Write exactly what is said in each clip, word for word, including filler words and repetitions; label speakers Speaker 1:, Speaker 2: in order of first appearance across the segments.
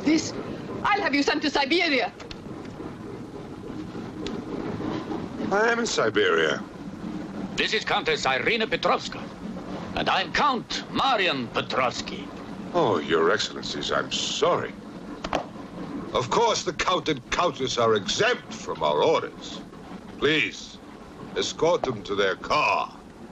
Speaker 1: this, I'll have you sent to Siberia.
Speaker 2: I am in Siberia.
Speaker 3: This is Countess Irina Petrovska, and I'm Count Marian Petrovsky.
Speaker 2: Oh, Your Excellencies, I'm sorry. Of course, the Count and Countess are exempt from our orders. Please, escort them to their car.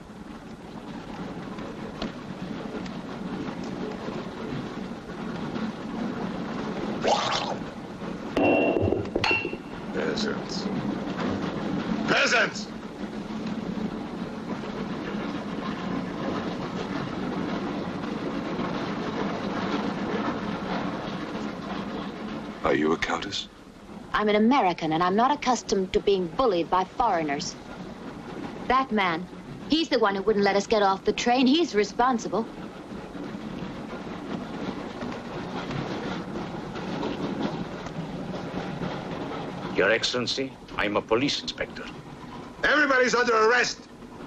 Speaker 2: Peasants. Peasants! Are you a countess?
Speaker 4: I'm an American, and I'm not accustomed to being bullied by foreigners. That man, he's the one who wouldn't let us get off the train. He's responsible.
Speaker 5: Your Excellency, I'm a police inspector.
Speaker 2: Everybody's under arrest!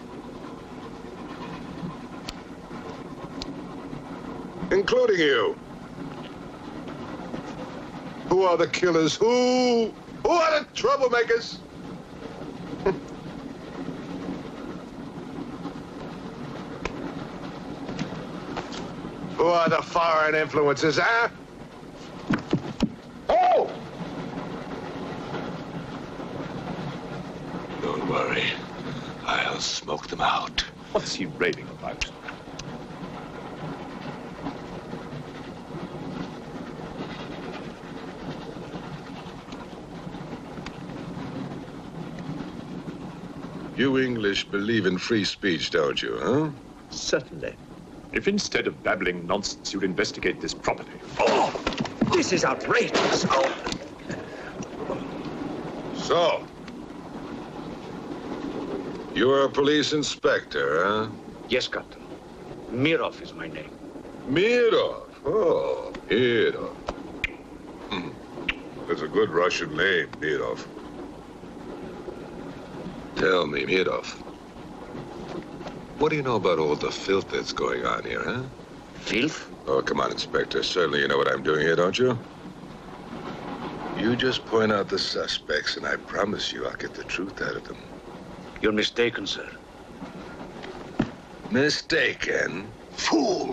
Speaker 2: Including you. Who are the killers? Who? Who are the troublemakers? Who are the foreign influences, huh? Oh! Don't worry. I'll smoke them out.
Speaker 6: What's he raving about?
Speaker 2: You English believe in free speech, don't you, huh?
Speaker 6: Certainly. If instead of babbling nonsense, you'd investigate this properly.
Speaker 5: Oh, this is outrageous. Oh.
Speaker 2: So, you're a police inspector, huh?
Speaker 5: Yes, Captain. Mirov is my name.
Speaker 2: Mirov. Oh, Mirov. Hmm. That's a good Russian name, Mirov. Tell me, Mirov, what do you know about all the filth that's going on here, huh?
Speaker 5: Filth?
Speaker 2: Oh, come on, Inspector. Certainly you know what I'm doing here, don't you? You just point out the suspects, and I promise you I'll get the truth out of them.
Speaker 5: You're mistaken, sir.
Speaker 2: Mistaken? Fool!